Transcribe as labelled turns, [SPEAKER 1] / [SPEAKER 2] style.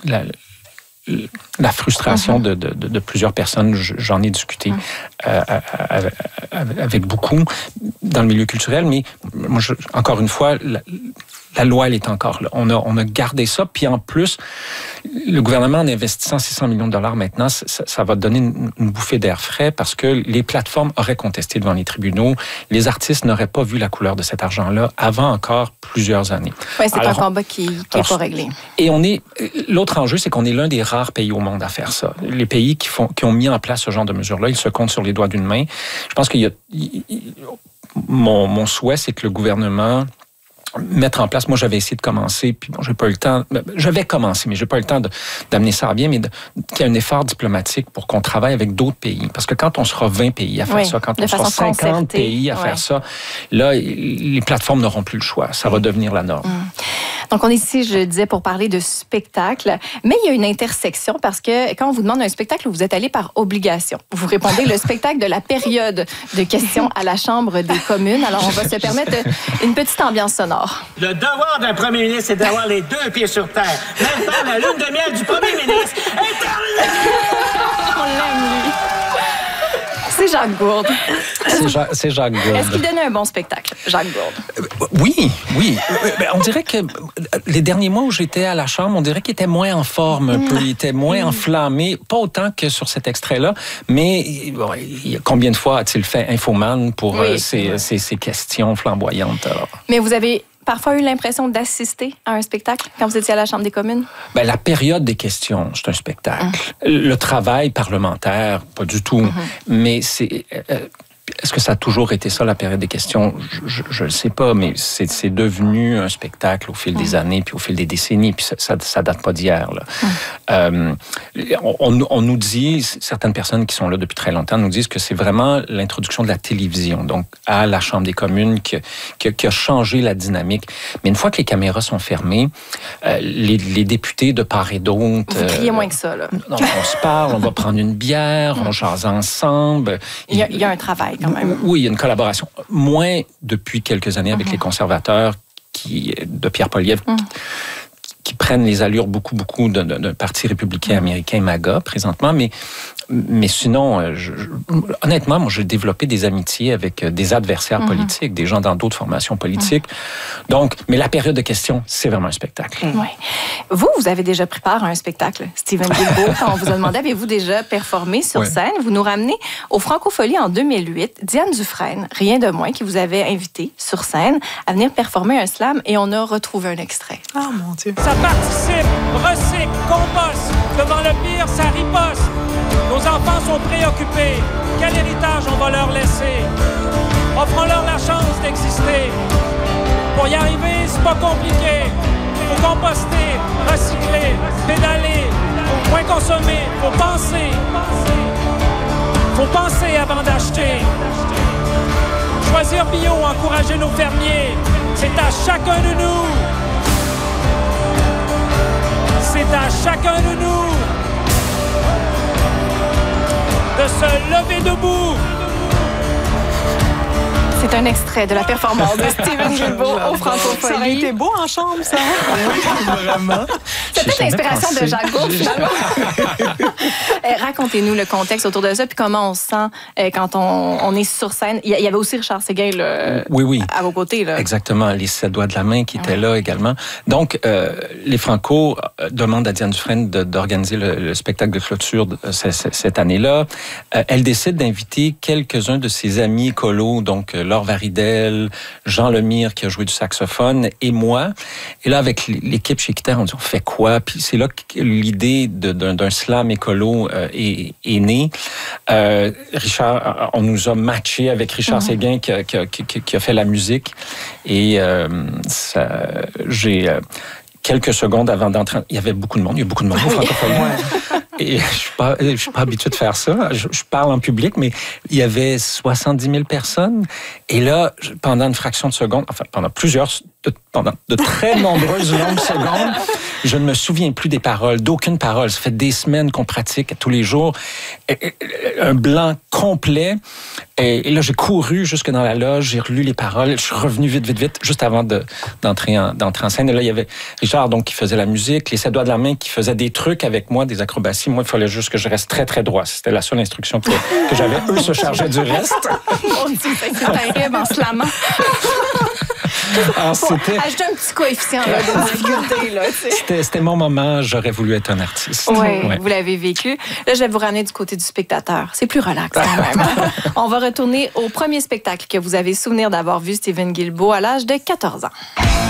[SPEAKER 1] la frustration de plusieurs personnes. J'en ai discuté avec beaucoup dans le milieu culturel, mais moi, encore une fois, la loi, elle est encore là. On a gardé ça, puis en plus, le gouvernement, en investissant 600 millions de dollars maintenant, ça va donner une bouffée d'air frais parce que les plateformes auraient contesté devant les tribunaux. Les artistes n'auraient pas vu la couleur de cet argent-là avant encore plusieurs années.
[SPEAKER 2] Oui, c'est un combat qui n'est pas réglé.
[SPEAKER 1] Et l'autre enjeu, c'est qu'on est l'un des rares pays au monde à faire ça. Les pays qui ont mis en place ce genre de mesures-là, ils se comptent sur les doigts d'une main. Je pense mon souhait, c'est que le gouvernement mettre en place. Moi, j'avais essayé de commencer, puis bon, j'ai pas eu le temps. J'avais commencé, mais j'ai pas eu le temps d'amener ça à bien, mais qu'il y ait un effort diplomatique pour qu'on travaille avec d'autres pays. Parce que quand on sera 20 pays à faire ça, quand on sera 50 pays à faire ça, là, les plateformes n'auront plus le choix. Ça va devenir la norme.
[SPEAKER 2] Donc, on est ici, je disais, pour parler de spectacle, mais il y a une intersection parce que quand on vous demande un spectacle, vous êtes allé par obligation. Vous répondez le spectacle de la période de questions à la Chambre des communes. Alors, on va se permettre une petite ambiance sonore.
[SPEAKER 3] Le devoir d'un premier ministre, c'est d'avoir les deux pieds sur terre. Maintenant, la lune de miel du premier ministre est terminée!
[SPEAKER 2] On l'aime, lui. C'est Jacques Gourde.
[SPEAKER 1] C'est Jacques Gourde.
[SPEAKER 2] Est-ce qu'il donnait un bon spectacle, Jacques Gourde?
[SPEAKER 1] Oui. On dirait que les derniers mois où j'étais à la Chambre, on dirait qu'il était moins en forme un peu, il était moins enflammé, pas autant que sur cet extrait-là, mais combien de fois a-t-il fait Infoman pour ces questions flamboyantes? Alors.
[SPEAKER 2] Mais vous avez parfois eu l'impression d'assister à un spectacle quand vous étiez à la Chambre des communes?
[SPEAKER 1] La période des questions, c'est un spectacle. Le travail parlementaire, pas du tout. Mais c'est... Est-ce que ça a toujours été ça, la période des questions? Je ne sais pas, mais c'est devenu un spectacle au fil des années, puis au fil des décennies, puis ça date pas d'hier. On nous dit, certaines personnes qui sont là depuis très longtemps nous disent que c'est vraiment l'introduction de la télévision, donc à la Chambre des communes, qui a changé la dynamique. Mais une fois que les caméras sont fermées, les députés de part et d'autre...
[SPEAKER 2] Vous criez moins que ça, là.
[SPEAKER 1] On se parle, on va prendre une bière, on jase ensemble.
[SPEAKER 2] Il y a un travail.
[SPEAKER 1] Oui, il y a une collaboration. Moins depuis quelques années avec les conservateurs de Pierre Poilievre qui prennent les allures beaucoup d'un parti républicain américain MAGA présentement, mais sinon, honnêtement, moi, j'ai développé des amitiés avec des adversaires politiques, des gens dans d'autres formations politiques. Donc, mais la période de questions, c'est vraiment un spectacle.
[SPEAKER 2] Oui. Vous avez déjà pris part à un spectacle, Stephen Guilbeault. Quand on vous a demandé, avez-vous déjà performé sur scène? Vous nous ramenez au Francophonie en 2008. Diane Dufresne, rien de moins, qui vous avait invité sur scène à venir performer un slam, et on a retrouvé un extrait.
[SPEAKER 4] Oh mon Dieu!
[SPEAKER 3] Ça participe, recycle, composte. Devant le pire, ça riposte. Nos enfants sont préoccupés. Quel héritage on va leur laisser? Offrons-leur la chance d'exister. Pour y arriver, c'est pas compliqué. Faut composter, recycler, pédaler. Faut moins consommer, faut penser. Faut penser avant d'acheter. Choisir bio, encourager nos fermiers. C'est à chacun de nous. C'est à chacun de nous de se lever debout.
[SPEAKER 2] C'est un extrait de la performance de Stephen Guilbeault au Francophonie.
[SPEAKER 4] Ça aurait été beau en chambre, ça.
[SPEAKER 1] Vraiment.
[SPEAKER 2] C'est peut-être l'inspiration de Jacques Gourde, finalement. Racontez-nous le contexte autour de ça, puis comment on se sent quand on est sur scène. Il y avait aussi Richard Séguin à vos côtés. Là.
[SPEAKER 1] Exactement, les 7 doigts de la main qui étaient là également. Donc, les Franco demandent à Diane Dufresne d'organiser le spectacle de clôture cette année-là. Elle décide d'inviter quelques-uns de ses amis écolos, donc Laure Varidel, Jean Lemire qui a joué du saxophone, et moi. Et là, avec l'équipe chez Équiterre, on dit, on fait quoi? Puis c'est là que l'idée d'un slam écolo est née. Richard, on nous a matché avec Richard Séguin qui a fait la musique. Et j'ai... quelques secondes avant d'entrer... Il y avait beaucoup de monde. Il y a beaucoup de monde au Francophonie. Et je suis pas habitué de faire ça. Je parle en public, mais il y avait 70 000 personnes. Et là, pendant une fraction de seconde, enfin, pendant de très nombreuses longues secondes, Je ne me souviens plus des paroles, d'aucune parole. Ça fait des semaines qu'on pratique tous les jours. Un blanc complet. Et là, j'ai couru jusque dans la loge, j'ai relu les paroles. Je suis revenu vite, juste avant d'entrer en scène. Et là, il y avait Richard, donc, qui faisait la musique, les 7 doigts de la main, qui faisait des trucs avec moi, des acrobaties. Moi, il fallait juste que je reste très droit. C'était la seule instruction que j'avais. Eux se chargeaient du reste.
[SPEAKER 2] On dit c'est terrible en slamant. Ajouter un petit coefficient de difficulté. Là,
[SPEAKER 1] c'était mon moment, j'aurais voulu être un artiste.
[SPEAKER 2] Oui, vous l'avez vécu. Là, je vais vous ramener du côté du spectateur. C'est plus relax quand même. On va retourner au premier spectacle que vous avez souvenir d'avoir vu Steven Guilbeault à l'âge de 14 ans.